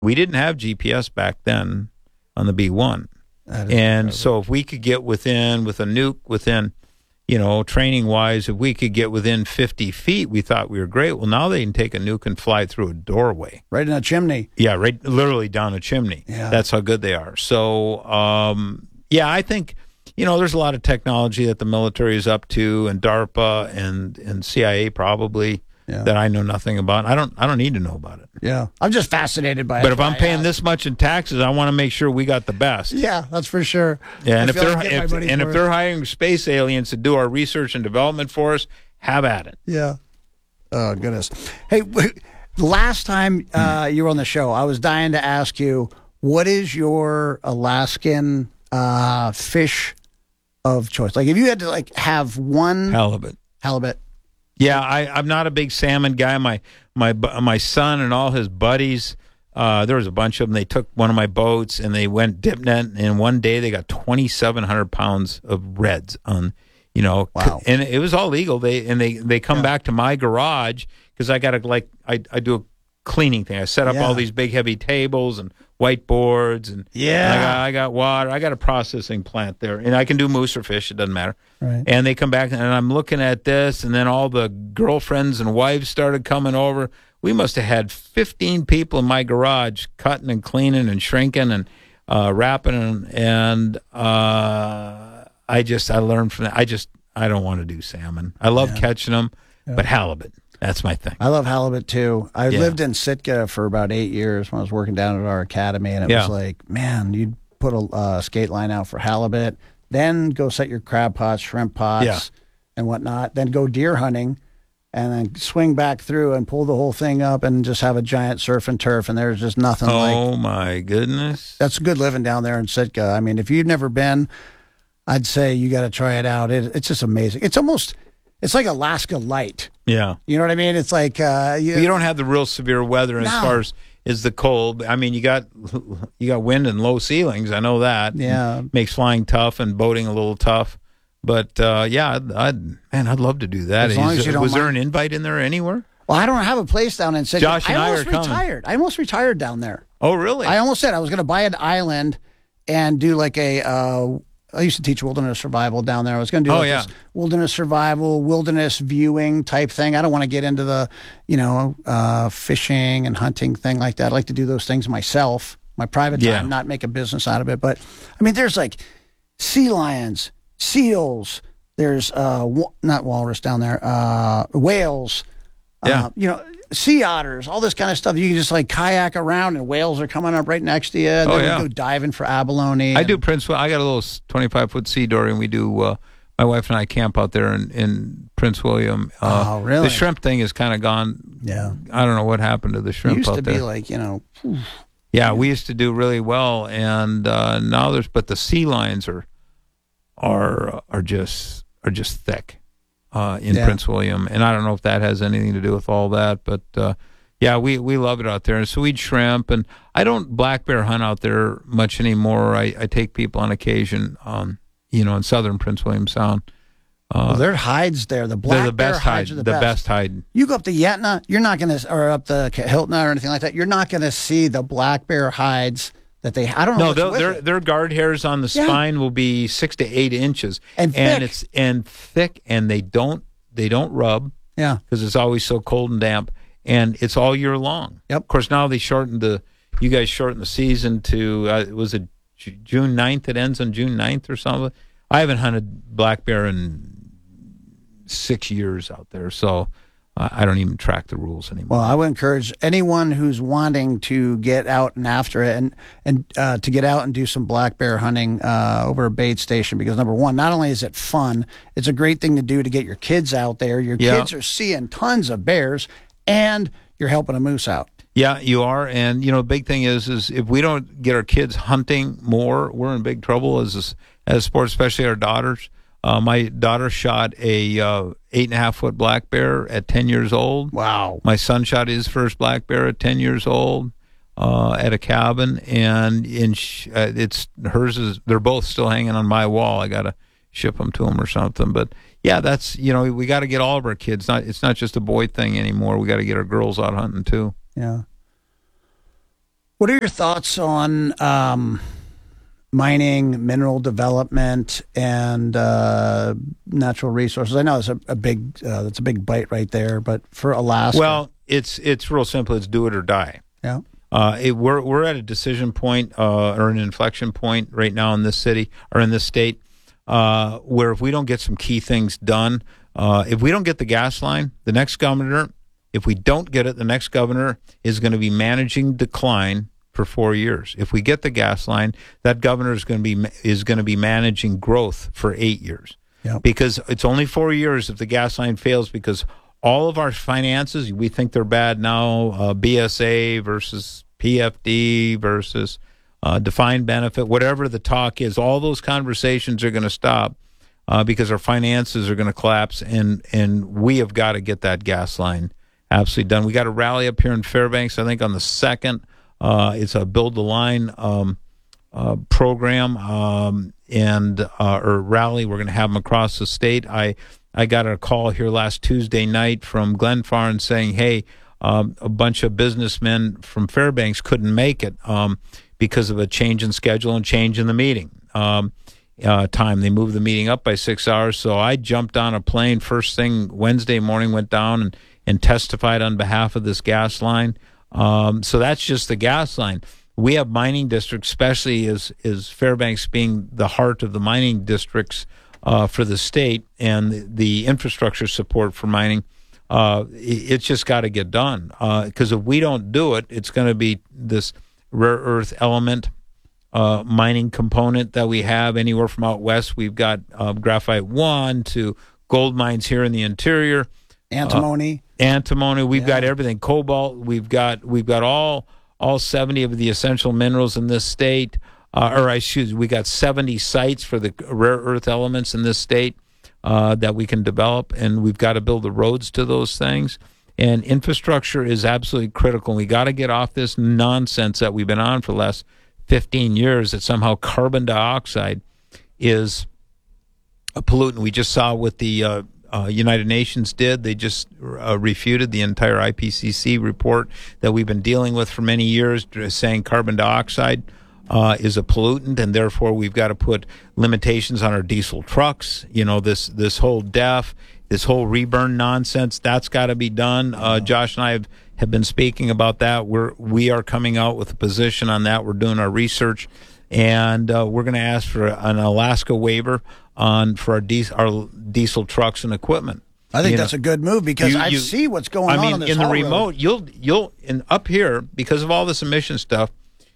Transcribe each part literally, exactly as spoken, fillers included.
We didn't have G P S back then on the B one. And incredible. So if we could get within, with a nuke within, you know, training-wise, if we could get within fifty feet, we thought we were great. Well, now they can take a nuke and fly through a doorway. Right in a chimney. Yeah, right, literally down a chimney. Yeah. That's how good they are. So, um, yeah, I think, you know, there's a lot of technology that the military is up to, and DARPA and, and C I A probably, yeah. that I know nothing about. I don't I don't need to know about it. Yeah. I'm just fascinated by it. But if I'm paying this much in taxes, I want to make sure we got the best. Yeah, that's for sure. Yeah, and I if they're like if, and if it. they're hiring space aliens to do our research and development for us, have at it. Yeah. Oh, goodness. Hey, last time uh, you were on the show, I was dying to ask you, what is your Alaskan uh, fish of choice? Like, if you had to like have one halibut, halibut. Yeah, I, I'm not a big salmon guy. My my my son and all his buddies, uh, there was a bunch of them. They took one of my boats and they went dip net, and one day they got twenty-seven hundred pounds of reds on, you know, wow. And it was all legal. They and they they come yeah. back to my garage because I got to like I I do a cleaning thing. I set up yeah. all these big heavy tables and whiteboards and yeah, and I, got, I got water. I got a processing plant there, and I can do moose or fish. It doesn't matter. Right. And they come back, and I'm looking at this, and then all the girlfriends and wives started coming over. We must have had fifteen people in my garage cutting and cleaning and shrinking and uh, wrapping, and, and uh, I just I learned from that. I just I don't want to do salmon. I love yeah. catching them, yeah. but halibut. That's my thing. I love halibut, too. I yeah. lived in Sitka for about eight years when I was working down at our academy, and it yeah. was like, man, you'd put a uh, skate line out for halibut, then go set your crab pots, shrimp pots, yeah. and whatnot, then go deer hunting, and then swing back through and pull the whole thing up and just have a giant surf and turf, and there's just nothing oh, like... Oh, my goodness. That's good living down there in Sitka. I mean, if you've never been, I'd say you got to try it out. It, it's just amazing. It's almost... It's like Alaska light. Yeah. You know what I mean? It's like... Uh, you, you don't have the real severe weather as no. far as is the cold. I mean, you got you got wind and low ceilings. I know that. Yeah. It makes flying tough and boating a little tough. But, uh, yeah, I'd, I'd, man, I'd love to do that. As long as you don't Was mind. there an invite in there anywhere? Well, I don't have a place down in Sitka. Josh and I, I almost are coming. retired. I almost retired down there. Oh, really? I almost said I was going to buy an island and do like a... Uh, I used to teach wilderness survival down there. I was going to do oh, like yeah. this wilderness survival, wilderness viewing type thing. I don't want to get into the, you know, uh, fishing and hunting thing like that. I like to do those things myself, my private time, yeah. not make a business out of it. But, I mean, there's like sea lions, seals, there's uh, wa- not walrus down there, uh, whales, yeah. uh, you know, sea otters, all this kind of stuff. You can just like kayak around and whales are coming up right next to you. And oh, then yeah. we go diving for abalone. I and, do Prince. I got a little twenty-five foot sea dory, and we do. Uh, my wife and I camp out there in, in Prince William. Uh, oh, really? The shrimp thing has kind of gone. Yeah. I don't know what happened to the shrimp it used out to there. be like, you know. Whew. Yeah, we used to do really well, and uh, now there's. But the sea lions are, are are just are just thick, uh, in yeah. Prince William, and I don't know if that has anything to do with all that, but. Uh, Yeah, we, we love it out there. And so we'd shrimp, and I don't black bear hunt out there much anymore. I, I take people on occasion, um, you know, in southern Prince William Sound. Uh, well, their hides there, the black they're the bear best hides hide, are the, the best. best hide. You go up the Yetna, you're not going to, or up the Hilton or anything like that, you're not going to see the black bear hides that they, I don't know. No, what's their with their guard hairs on the yeah. spine will be six to eight inches, and and thick. it's and thick, and they don't they don't rub. Yeah, because it's always so cold and damp. And it's all year long. Yep. Of course, now they shortened the, you guys shortened the season to, uh, was it June ninth? It ends on June ninth or something. I haven't hunted black bear in six years out there, so uh, I don't even track the rules anymore. Well, I would encourage anyone who's wanting to get out and after it and, and uh, to get out and do some black bear hunting uh, over a bait station, because number one, not only is it fun, it's a great thing to do to get your kids out there. Your yeah. kids are seeing tons of bears, and you're helping a moose out. Yeah, you are. And, you know, the big thing is, is if we don't get our kids hunting more, we're in big trouble as a, as a sport, especially our daughters. Uh, my daughter shot a uh, eight and a half foot black bear at ten years old. Wow. My son shot his first black bear at ten years old uh, at a cabin. And in sh- uh, it's hers is, they're both still hanging on my wall. I got to ship them to them or something. But yeah, that's, you know, we got to get all of our kids. Not It's not just a boy thing anymore. We got to get our girls out hunting too. Yeah. What are your thoughts on um, mining, mineral development, and uh, natural resources? I know it's a, a big uh, that's a big bite right there, but for Alaska, well, it's it's real simple. It's do it or die. yeah. Uh, it, we're we're at a decision point uh, or an inflection point right now in this city or in this state uh, where if we don't get some key things done, uh, if we don't get the gas line, the next governor, if we don't get it, the next governor is going to be managing decline for four years. If we get the gas line, that governor is going to be is going to be managing growth for eight years. Yep. Because it's only four years if the gas line fails, because all of our finances, we think they're bad now, uh, B S A versus P F D versus uh, defined benefit, whatever the talk is, all those conversations are going to stop uh, because our finances are going to collapse, and, and we have got to get that gas line absolutely done. We got a rally up here in Fairbanks, I think on the second. Uh, it's a Build the Line um, uh, program um, and uh, or rally. We're going to have them across the state. I I got a call here last Tuesday night from Glenfarne saying, hey, um, a bunch of businessmen from Fairbanks couldn't make it um, because of a change in schedule and change in the meeting um, uh, time. They moved the meeting up by six hours. So I jumped on a plane first thing Wednesday morning, went down and, and testified on behalf of this gas line. Um, so that's just the gas line. We have mining districts, especially as, as Fairbanks being the heart of the mining districts uh, for the state, and the, the infrastructure support for mining. Uh, it, it's just got to get done, because uh, if we don't do it, it's going to be this rare earth element uh, mining component that we have anywhere from out west. We've got uh, graphite one to gold mines here in the interior. Antimony. Uh, antimony. We've Yeah. got everything. Cobalt. We've got we've got all all seventy of the essential minerals in this state. Uh, or I excuse, we got seventy sites for the rare earth elements in this state uh, that we can develop, and we've got to build the roads to those things. And infrastructure is absolutely critical. We got to get off this nonsense that we've been on for the last fifteen years that somehow carbon dioxide is a pollutant. We just saw what the uh, uh, United Nations did. They just uh, refuted the entire I P C C report that we've been dealing with for many years, saying carbon dioxide uh, is a pollutant, and therefore we've got to put limitations on our diesel trucks. You know, this this whole D E F, this whole reburn nonsense, that's got to be done. Uh, Josh and I have, have been speaking about that. We're we are coming out with a position on that. We're doing our research, and uh, we're going to ask for an Alaska waiver on for our diesel, our diesel trucks and equipment. I think You that's know, a good move, because you- I you- see what's going I on mean, on this in the haul road. remote, you'll you'll in up here because of all this emission stuff.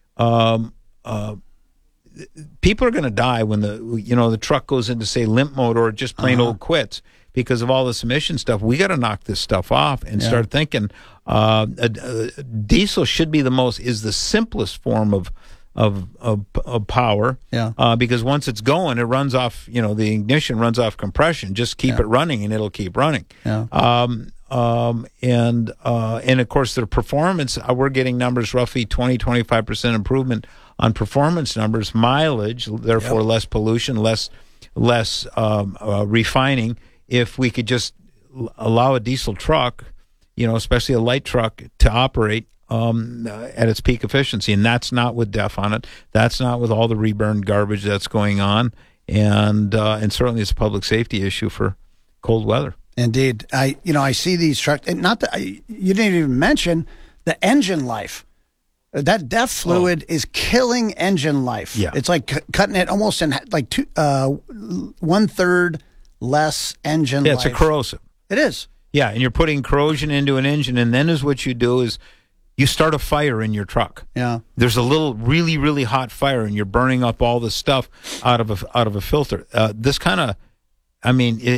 Um, uh, people are going to die when the you know the truck goes into, say, limp mode or just plain Uh-huh. old quits because of all this emission stuff. We got to knock this stuff off and Yeah. start thinking. Uh, uh, uh, diesel should be the most is the simplest form of of of, of power. Yeah. Uh, because once it's going, it runs off. You know, the ignition runs off compression. Just keep Yeah. it running, and it'll keep running. Yeah. Um, um, and uh, and of course, the performance, uh, we're getting numbers roughly twenty, twenty-five percent improvement on performance numbers, mileage, therefore Yep. less pollution, less less um, uh, refining. If we could just l- allow a diesel truck, you know, especially a light truck, to operate um, uh, at its peak efficiency, and that's not with D E F on it. That's not with all the reburned garbage that's going on, and uh, and certainly it's a public safety issue for cold weather. Indeed, I you know I see these trucks. And not that I, you didn't even mention the engine life. That D E F fluid is killing engine life. Yeah. It's like cu- cutting it almost in like two, uh, one third less engine Yeah, life. it's a corrosive. It is. Yeah, and you're putting corrosion into an engine, and then is what you do is you start a fire in your truck. Yeah. There's a little really, really hot fire, and you're burning up all the stuff out of a, out of a filter. Uh, this kind of, I mean, it,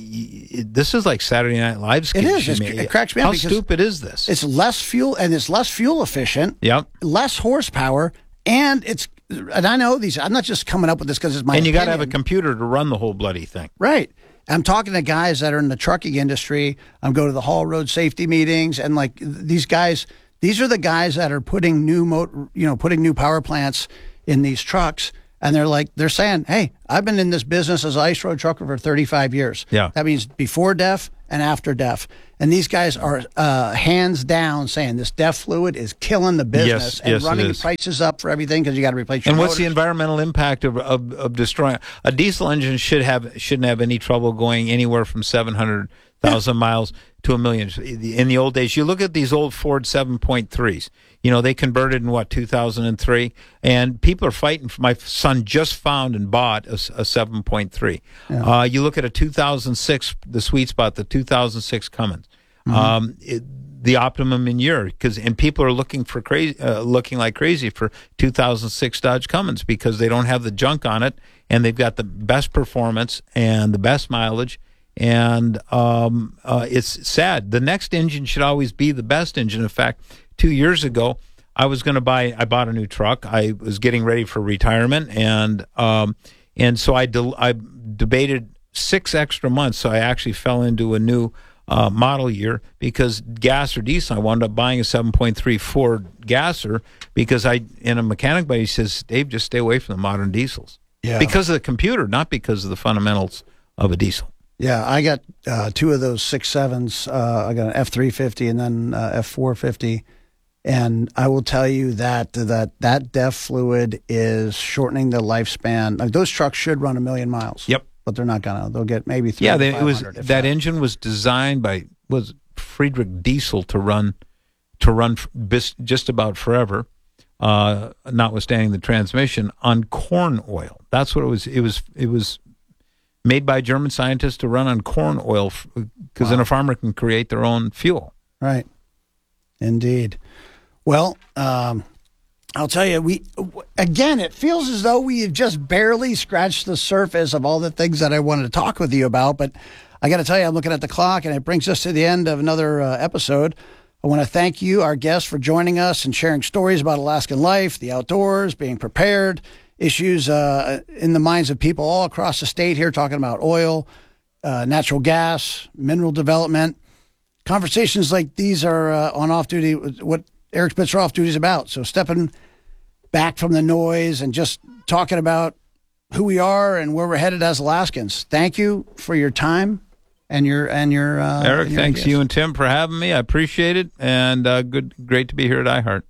it, it, this is like Saturday Night Live sketch. It is. I It's- mean, it cracks me up How because stupid is this? It's less fuel, and it's less fuel efficient. Yep. Less horsepower, and it's. And I know these. I'm not just coming up with this because it's my. And you got to have a opinion. computer to run the whole bloody thing. Right. I'm talking to guys that are in the trucking industry. I'm going to the haul road safety meetings, and like these guys, these are the guys that are putting new mo- you know, putting new power plants in these trucks, and they're like, they're saying, "Hey, I've been in this business as an ice road trucker for thirty-five years. Yeah. That means before D E F and after DEF. And these guys are uh, hands down saying this DEF fluid is killing the business Yes, and yes, it running is. prices up for everything because you got to replace your And what's the motors. environmental impact of, of, of destroying a diesel engine? Should have shouldn't have any trouble going anywhere from seven hundred thousand miles to a million. In the old days, you look at these old Ford seven point threes. You know, they converted in what two thousand three, and people are fighting. For, my son just found and bought a, a seven point three. Yeah. Uh, you look at a two thousand six, the sweet spot, the two thousand six Cummins. Mm-hmm. Um, it, the optimum in year, because and people are looking for crazy, uh, looking like crazy for two thousand six Dodge Cummins because they don't have the junk on it, and they've got the best performance and the best mileage, and um, uh, it's sad. The next engine should always be the best engine. In fact, two years ago, I was going to buy. I bought a new truck. I was getting ready for retirement, and um, and so I de- I debated six extra months. So I actually fell into a new Uh, model year because gas or diesel. I wound up buying a seven point three Ford gasser because I, and a mechanic buddy says, Dave, just stay away from the modern diesels. Yeah. Because of the computer, not because of the fundamentals of a diesel. Yeah, I got uh, two of those six sevens. Uh, I got an F three fifty and then uh, F four fifty. And I will tell you that that, that DEF fluid is shortening the lifespan. Like, those trucks should run a million miles. Yep. But they're not gonna. They'll get maybe three. Yeah, they, it was that, that engine was designed by was Friedrich Diesel to run to run bis, just about forever, uh, notwithstanding the transmission on corn oil. That's what it was. It was it was made by German scientists to run on corn oil because wow. then a farmer can create their own fuel. Right. Indeed. Well. Um, I'll tell you, we again, it feels as though we have just barely scratched the surface of all the things that I wanted to talk with you about. But I got to tell you, I'm looking at the clock, and it brings us to the end of another uh, episode. I want to thank you, our guests, for joining us and sharing stories about Alaskan life, the outdoors, being prepared, issues uh, in the minds of people all across the state here, talking about oil, uh, natural gas, mineral development. Conversations like these are uh, on off-duty, what Eric Spitzer Off Duty is about. So stepping back from the noise and just talking about who we are and where we're headed as Alaskans. Thank you for your time and your and your uh, Eric. and your thanks guests. you and Tim for having me. I appreciate it, and uh, good, great to be here at iHeart.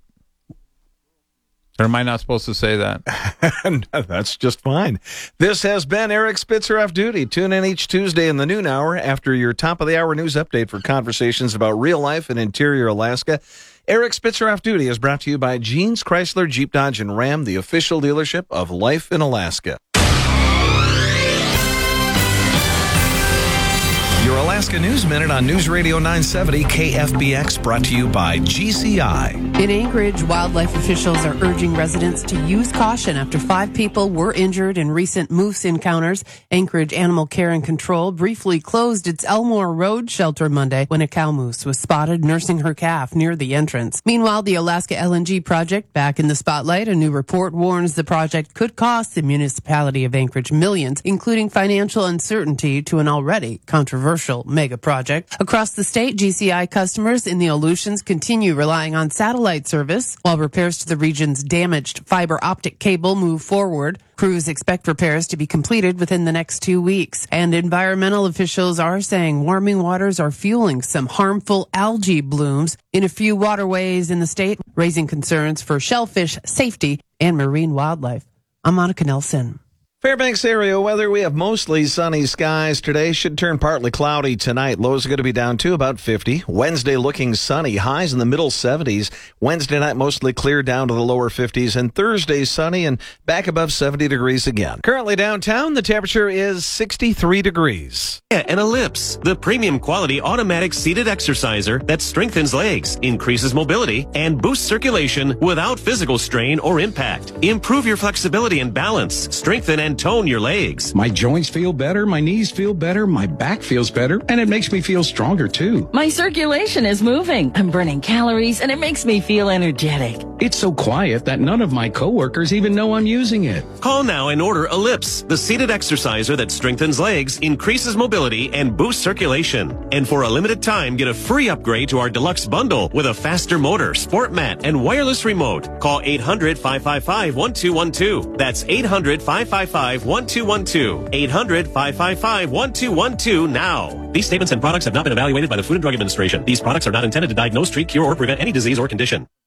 Or am I not supposed to say that? That's just fine. This has been Eric Spitzer Off Duty. Tune in each Tuesday in the noon hour after your top of the hour news update for conversations about real life in interior Alaska. Eric Spitzer Off Duty is brought to you by Jeans Chrysler Jeep Dodge and Ram, the official dealership of Life in Alaska. Your Alaska News Minute on News Radio nine seventy K F B X, brought to you by G C I. In Anchorage, wildlife officials are urging residents to use caution after five people were injured in recent moose encounters. Anchorage Animal Care and Control briefly closed its Elmore Road shelter Monday when a cow moose was spotted nursing her calf near the entrance. Meanwhile, the Alaska L N G project back in the spotlight. A new report warns the project could cost the municipality of Anchorage millions, including financial uncertainty to an already controversial mega project. Across the state, G C I customers in the Aleutians continue relying on satellite service while repairs to the region's damaged fiber optic cable move forward. Crews expect repairs to be completed within the next two weeks. And environmental officials are saying warming waters are fueling some harmful algae blooms in a few waterways in the state, raising concerns for shellfish safety and marine wildlife. I'm Monica Nelson. Fairbanks area weather, we have mostly sunny skies today. Should turn partly cloudy tonight. Lows are going to be down to about fifty. Wednesday looking sunny. Highs in the middle seventies. Wednesday night mostly clear down to the lower fifties. And Thursday sunny and back above seventy degrees again. Currently downtown, the temperature is sixty-three degrees. And Ellipse, the premium quality automatic seated exerciser that strengthens legs, increases mobility, and boosts circulation without physical strain or impact. Improve your flexibility and balance. Strengthen and tone your legs. My joints feel better, my knees feel better, my back feels better, and it makes me feel stronger too. My circulation is moving. I'm burning calories, and it makes me feel energetic. It's so quiet that none of my coworkers even know I'm using it. Call now and order Ellipse, the seated exerciser that strengthens legs, increases mobility, and boosts circulation. And for a limited time, get a free upgrade to our deluxe bundle with a faster motor, sport mat, and wireless remote. Call eight hundred, five five five, one two one two. That's eight hundred, five five five, five, one two one two. eight hundred, five five five, one two one two now. These statements and products have not been evaluated by the Food and Drug Administration. These products are not intended to diagnose, treat, cure, or prevent any disease or condition.